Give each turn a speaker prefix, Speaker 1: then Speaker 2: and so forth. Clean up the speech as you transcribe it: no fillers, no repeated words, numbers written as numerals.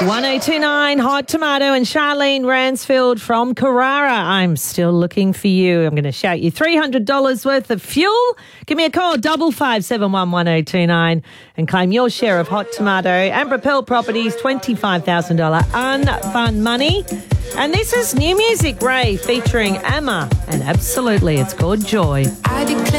Speaker 1: 1029 Hot Tomato and Charlene Ransfield from Carrara. I'm still looking for you. I'm going to shout you $300 worth of fuel. Give me a call, 55711029, and claim your share of Hot Tomato and Propel Properties $25,000 unfund money. And this is new music, Ray, featuring Emma. And absolutely, it's called Joy.